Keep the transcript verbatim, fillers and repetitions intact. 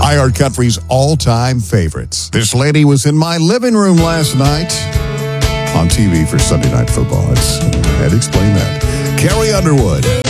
iHeartCountry's all-time favorites. This lady was in my living room last night on T V for Sunday Night Football. It's, I had to explain that. Carrie Underwood.